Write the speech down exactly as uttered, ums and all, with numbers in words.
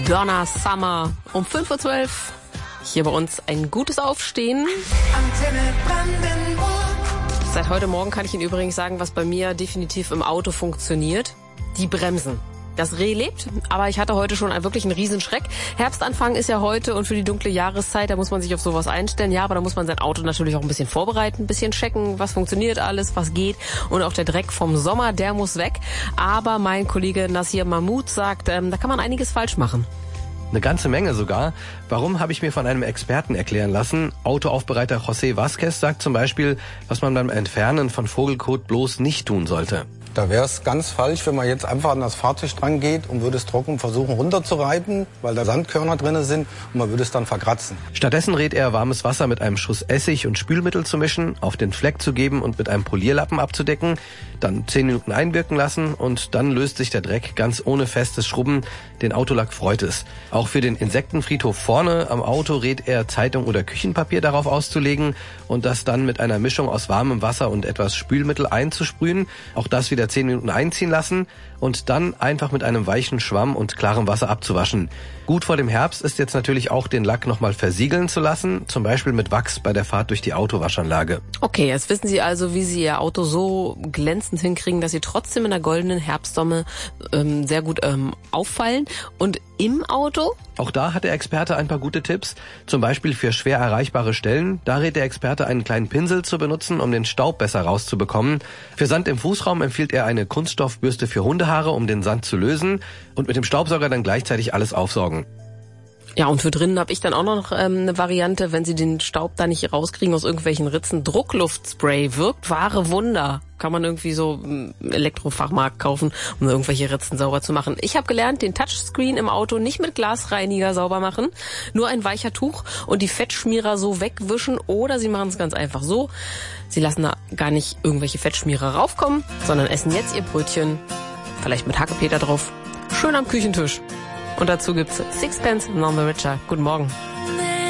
Donna Summer um fünf Uhr zwölf. Hier bei uns ein gutes Aufstehen. Seit heute Morgen kann ich Ihnen übrigens sagen, was bei mir definitiv im Auto funktioniert. Die Bremsen. Das Reh lebt, aber ich hatte heute schon einen, wirklich einen Riesenschreck. Herbstanfang ist ja heute und für die dunkle Jahreszeit, da muss man sich auf sowas einstellen. Ja, aber da muss man sein Auto natürlich auch ein bisschen vorbereiten, ein bisschen checken, was funktioniert alles, was geht. Und auch der Dreck vom Sommer, der muss weg. Aber mein Kollege Nasir Mahmoud sagt, ähm, da kann man einiges falsch machen. Eine ganze Menge sogar. Warum, habe ich mir von einem Experten erklären lassen. Autoaufbereiter José Vázquez sagt zum Beispiel, was man beim Entfernen von Vogelkot bloß nicht tun sollte. Da wäre es ganz falsch, wenn man jetzt einfach an das Fahrzeug dran geht und würde es trocken versuchen runterzureiben, weil da Sandkörner drin sind und man würde es dann verkratzen. Stattdessen rät er, warmes Wasser mit einem Schuss Essig und Spülmittel zu mischen, auf den Fleck zu geben und mit einem Polierlappen abzudecken, dann zehn Minuten einwirken lassen und dann löst sich der Dreck ganz ohne festes Schrubben. Den Autolack freut es. Auch für den Insektenfriedhof vorne am Auto rät er, Zeitung oder Küchenpapier darauf auszulegen und das dann mit einer Mischung aus warmem Wasser und etwas Spülmittel einzusprühen. Auch das wieder zehn Minuten einziehen lassen und dann einfach mit einem weichen Schwamm und klarem Wasser abzuwaschen. Gut vor dem Herbst ist jetzt natürlich auch, den Lack nochmal versiegeln zu lassen, zum Beispiel mit Wachs bei der Fahrt durch die Autowaschanlage. Okay, jetzt wissen Sie also, wie Sie Ihr Auto so glänzend hinkriegen, dass Sie trotzdem in der goldenen Herbstsonne ähm, sehr gut ähm, auffallen. Und im Auto? Auch da hat der Experte ein paar gute Tipps, zum Beispiel für schwer erreichbare Stellen. Da rät der Experte, einen kleinen Pinsel zu benutzen, um den Staub besser rauszubekommen. Für Sand im Fußraum empfiehlt er eine Kunststoffbürste für Hundehaare, um den Sand zu lösen und mit dem Staubsauger dann gleichzeitig alles aufsaugen. Ja, und für drinnen habe ich dann auch noch ähm, eine Variante, wenn Sie den Staub da nicht rauskriegen aus irgendwelchen Ritzen. Druckluftspray wirkt wahre Wunder. Kann man irgendwie so im Elektrofachmarkt kaufen, um irgendwelche Ritzen sauber zu machen. Ich habe gelernt, den Touchscreen im Auto nicht mit Glasreiniger sauber machen, nur ein weicher Tuch und die Fettschmierer so wegwischen. Oder Sie machen es ganz einfach so. Sie lassen da gar nicht irgendwelche Fettschmierer raufkommen, sondern essen jetzt Ihr Brötchen, vielleicht mit Hackepeter drauf, schön am Küchentisch. Und dazu gibt's Sixpence, Non the Richer. Guten Morgen.